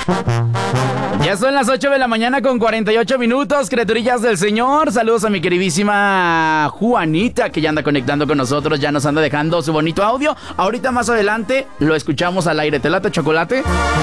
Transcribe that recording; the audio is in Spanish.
Ya son las 8 de la mañana con 48 minutos, criaturillas del Señor. Saludos a mi queridísima Juanita, que ya anda conectando con nosotros, ya nos anda dejando su bonito audio. Ahorita más adelante lo escuchamos al aire. ¿Te late, Chocolate?